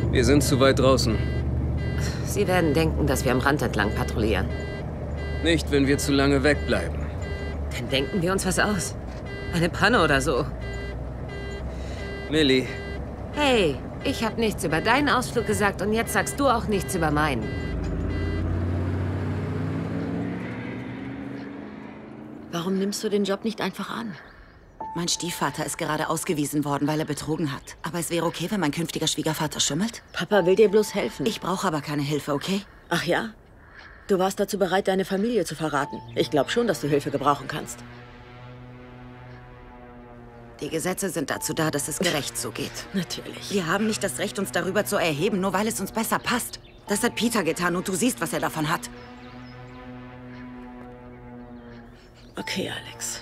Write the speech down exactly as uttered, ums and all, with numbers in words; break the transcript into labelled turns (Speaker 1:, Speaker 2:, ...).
Speaker 1: Wir sind zu weit draußen.
Speaker 2: Sie werden denken, dass wir am Rand entlang patrouillieren.
Speaker 1: Nicht, wenn wir zu lange wegbleiben.
Speaker 2: Dann denken wir uns was aus. Eine Panne oder so.
Speaker 1: Millie.
Speaker 2: Hey, ich habe nichts über deinen Ausflug gesagt und jetzt sagst du auch nichts über meinen.
Speaker 3: Warum nimmst du den Job nicht einfach an?
Speaker 4: Mein Stiefvater ist gerade ausgewiesen worden, weil er betrogen hat. Aber es wäre okay, wenn mein künftiger Schwiegervater schummelt?
Speaker 3: Papa will dir bloß helfen.
Speaker 4: Ich brauche aber keine Hilfe, okay?
Speaker 3: Ach ja? Du warst dazu bereit, deine Familie zu verraten. Ich glaube schon, dass du Hilfe gebrauchen kannst.
Speaker 4: Die Gesetze sind dazu da, dass es gerecht zugeht.
Speaker 3: Natürlich.
Speaker 4: Wir haben nicht das Recht, uns darüber zu erheben, nur weil es uns besser passt. Das hat Peter getan und du siehst, was er davon hat.
Speaker 3: Okay, Alex.